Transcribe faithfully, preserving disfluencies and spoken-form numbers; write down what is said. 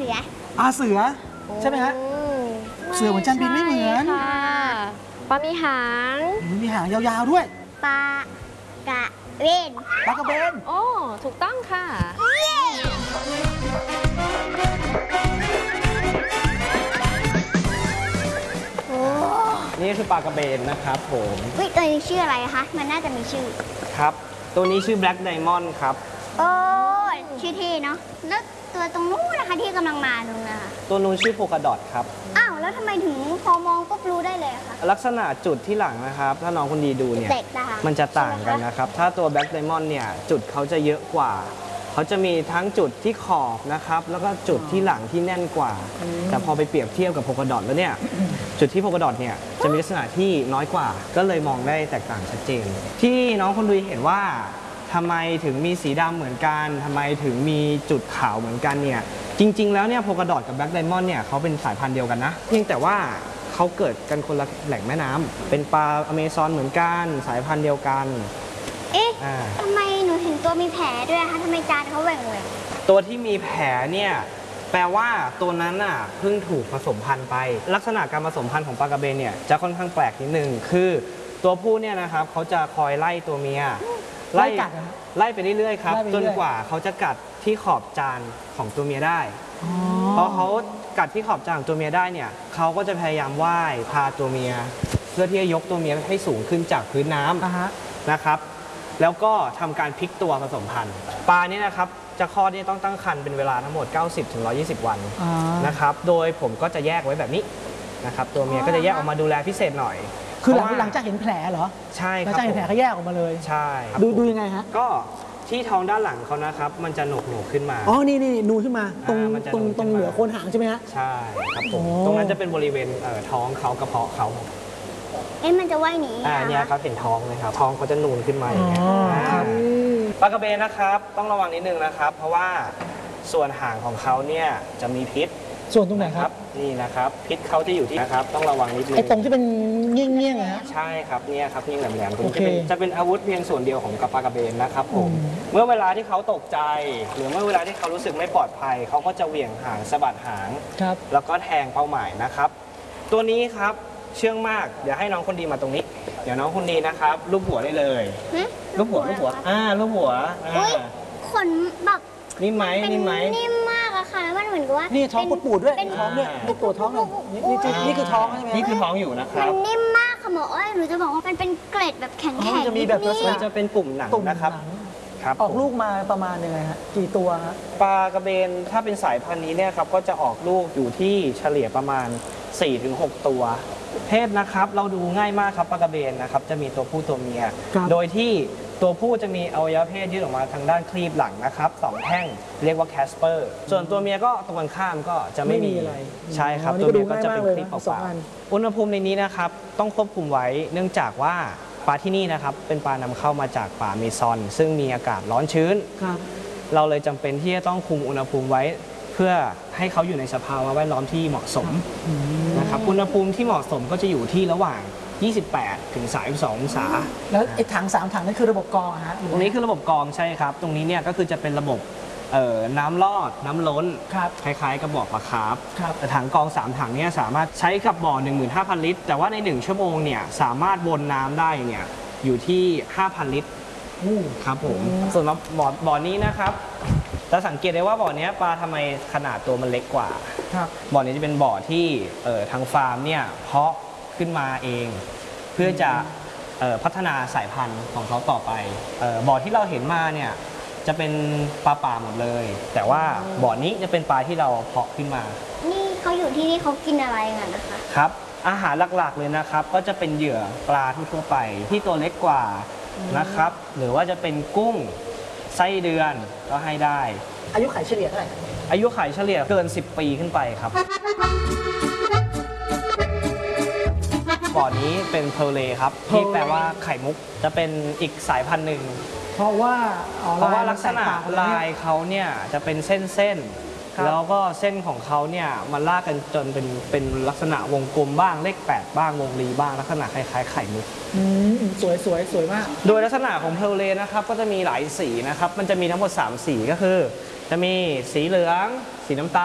ออาเสือใช่ไหมฮะเสือเหมือนจันบินไม่เหมือนปลามีหางมีหางยาวๆด้วยปลากระเบนปลากระเบนโอ้ถูกต้องค่ะนี่คือปลากระเบนนะครับผมวิตัวนี้ชื่ออะไรคะมันน่าจะมีชื่อครับตัวนี้ชื่อ Black Diamond ครับโอ้ชื่อเท่เนาะแล้วตัวตรงนู้นนะคะที่กำลังมาตรงนั้นตัวนู้นชื่อโพกาดอทครับอ้าวแล้วทำไมถึงพอมองปุ๊บรู้ได้เลยคะลักษณะจุดที่หลังนะครับถ้าน้องคนดีดูเนี่ยมันจะต่างกันนะครับถ้าตัว Black Diamond เนี่ยจุดเขาจะเยอะกว่าเขาจะมีทั้งจุดที่ขอบนะครับแล้วก็จุดที่หลังที่แน่นกว่าแต่พอไปเปรียบเทียบกับโพกาดอทแล้วเนี่ยจุดที่โพกาดอทเนี่ยจะมีลักษณะที่น้อยกว่าก็เลยมองได้แตกต่างชัดเจนที่น้องคนดูเห็นว่าทำไมถึงมีสีดำเหมือนกันทำไมถึงมีจุดขาวเหมือนกันเนี่ยจริงๆแล้วเนี่ยโพกาดอทกับแบล็กไดมอนด์เนี่ยเขาเป็นสายพันธุ์เดียวกันนะเพียงแต่ว่าเขาเกิดกันคนละแหล่งแม่น้ำเป็นปลาอเมซอนเหมือนกันสายพันธุ์เดียวกันเอ๊ะทำไมหนูเห็นตัวมีแผลด้วยคะทำไมจานเขาแหว่งแหว่งตัวที่มีแผลเนี่ยแปลว่าตัวนั้นน่ะเพิ่งถูกผสมพันธุ์ไปลักษณะการผสมพันธุ์ของปลากระเบนเนี่ยจะค่อนข้างแปลกนิดนึงคือตัวผู้เนี่ยนะครับเขาจะคอยไล่ตัวเมียไล่กัดไล่ไปเรื่อยๆครับจนกว่าเขาจะกัดที่ขอบจานของตัวเมียได้พอเขากัดที่ขอบจานของตัวเมียได้เนี่ยเขาก็จะพยายามว่ายพาตัวเมียเพื่อที่จะยกตัวเมียให้สูงขึ้นจากพื้นน้ำนะครับแล้วก็ทำการพลิกตัวผสมพันธุ์ปลาเนี่ยนะครับจะคลอดนี่ต้องตั้งครรภ์เป็นเวลาทั้งหมด เก้าสิบถึงหนึ่งร้อยยี่สิบ วันนะครับโดยผมก็จะแยกไว้แบบนี้นะครับตัวเมียก็จะแยกออกมาดูแลพิเศษหน่อยคือหลังหลังจากเห็นแผลเหรอใช่ครับหลังจากเห็นแผลก็แยกออกมาเลยใช่ดูดูยังไงฮะก็ที่ท้องด้านหลังเขานะครับมันจะโหนกโหนกขึ้นมาอ๋อนี่นี่นูขึ้นมาตรงตรงตรงเหนือโคนหางใช่ไหมฮะใช่ครับผมตรงนั้นจะเป็นบริเวณท้องเขากระเพาะเขาเอ๊ะมันจะว่ายหนีอ่าเนี่ยครับเห็นท้องไหมครับท้องเขาจะนูนขึ้นมาอย่างเงี้ยปลากระเบนนะครับต้องระวังนิดนึงนะครับเพราะว่าส่วนหางของเขาเนี่ยจะมีพิษส่วนตรงไหนครับนี่นะครับพิษเขาจะอยู่ที่นะครับต้องระวังนิดนึงไอ้ตรงที่เป็นเงี้ยงเงี้ยงนะฮะใช่ครับเนี่ยครับเงี้ยงแหลมๆตรงนี้จะเป็นจะเป็นอาวุธเพียงส่วนเดียวของปลากระเบนนะครับผมเมื่อเวลาที่เขาตกใจหรือเมื่อเวลาที่เขารู้สึกไม่ปลอดภัยเขาก็จะเหวี่ยงหางสะบัดหางแล้วก็แทงเป้าหมายนะครับตัวนี้ครับเชื่องมากเดี๋ยวให้น้องคนดีมาตรงนี้เดี๋ยวน้องคนดีนะครับลูบหัวได้เลยลูบหัวลูบหัวอ่าลูบหัวขนแบบนิ่มไหมนิ่มไหมนิ่มมากอะค่ะแล้วมันเหมือนกับว่านี่ท้องปูดๆด้วยท้องเนี่ยนี่ตัวท้องเลยนี่นี่คือท้องใช่ไหมนี่คือท้องอยู่นะครับมันนิ่มมากค่ะหมออ้อยหนูจะบอกว่ามันเป็นเกล็ดแบบแข็งๆจะมีแบบมันจะเป็นปุ่มหนังนะครับครับออกลูกมาประมาณยังไงฮะกี่ตัวฮะปลากระเบนถ้าเป็นสายพันธุ์นี้เนี่ยครับก็จะออกลูกอยู่ที่เฉลี่ยประมาณ สี่ถึงหก ตัวเพศนะครับเราดูง่ายมากครับปลากระเบนนะครับจะมีตัวผู้ตัวเมียโดยที่ตัวผู้จะมีอวัยวะเพศยืดออกมาทางด้านคลีบหลังนะครับสองแท่งเรียกว่าแคสเปอร์ส่วนตัวเมียก็ตรงกันข้ามก็จะไม่มีอะไรใช่ครับตัวเมียก็จะเป็นคลีบเปล่าๆอุณหภูมิในนี้นะครับต้องควบคุมไว้เนื่องจากว่าปลาที่นี่นะครับเป็นปลานำเข้ามาจากป่าเมซอนซึ่งมีอากาศร้อนชื้นเราเลยจำเป็นที่จะต้องคุมอุณหภูมิไว้เพื่อให้เขาอยู่ในสภาวะแวดล้อมที่เหมาะสมนะครับอุณหภูมิที่เหมาะสมก็จะอยู่ที่ระหว่างยี่สิบแปดถึงสามสิบสององศาแล้วไอ้ถังสามถังนั่นคือระบบกรองฮะตรงนี้คือระบบกรองใช่ครับตรงนี้เนี่ยก็คือจะเป็นระบบน้ำลอดน้ำล้นคล้ายๆกับบ่อปลาคาร์ฟแต่ถังกรองสามถังเนี่ยสามารถใช้กับบ่อ หนึ่งหมื่นห้าพัน ลิตรแต่ว่าในหนึ่งชั่วโมงเนี่ยสามารถวนน้ำได้เนี่ยอยู่ที่ ห้าพัน ลิตรครับผมส่วนบ่อบ่อนี้นะครับจะสังเกตได้ว่าบ่อนี้ปลาทำไมขนาดตัวมันเล็กกว่าบ่อนี้จะเป็นบ่อที่ทางฟาร์มเนี่ยเพาะขึ้นมาเองเพื่อจะพัฒนาสายพันธุ์ของเขาต่อไปบ่อที่เราเห็นมาเนี่ยจะเป็นปลาป่าหมดเลยแต่ว่าบ่อนี้จะเป็นปลาที่เราเพาะขึ้นมานี่เขาอยู่ที่นี่เขากินอะไรกันนะคะครับอาหารหลักๆเลยนะครับก็จะเป็นเหยื่อปลาทั่วไปที่ตัวเล็กกว่านะครับหรือว่าจะเป็นกุ้งไส้เดือนก็ให้ได้อายุขัยเฉลี่ยเท่าไหร่อายุขัยเฉลี่ยเกินสิบปีขึ้นไปครับบ่อนี้เป็นเพลเลครับที่แปลว่าไข่มุกจะเป็นอีกสายพันธุ์หนึ่งเพราะว่าเพราะว่าลักษณะลายเขาเนี่ยจะเป็นเส้นๆแล้วก็เส้นของเขาเนี่ยมันลากกันจนเป็นเป็นลักษณะวงกลมบ้างเลขแปดบ้างวงรีบ้างลักษณะคล้ายๆไข่มุกสวยสวยสวยมากโดยลักษณะของเพลเลนะครับก็จะมีหลายสีนะครับมันจะมีทั้งหมดสามสีก็คือจะมีสีเหลืองสีน้ำต